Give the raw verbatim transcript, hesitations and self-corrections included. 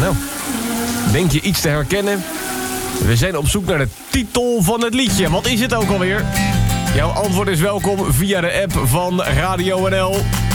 Nou, denk je iets te herkennen? We zijn op zoek naar de titel van het liedje. Wat is het ook alweer? Jouw antwoord is welkom via de app van Radio N L.